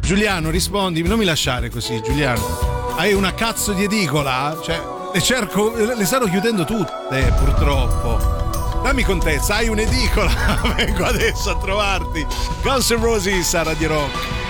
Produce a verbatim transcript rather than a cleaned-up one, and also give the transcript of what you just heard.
Giuliano, rispondi, non mi lasciare così, Giuliano. Hai una cazzo di edicola? Cioè, le cerco, le stanno chiudendo tutte, purtroppo. Dammi contezza, hai un'edicola? Vengo adesso a trovarti. Guns N' Roses a Radio Rock.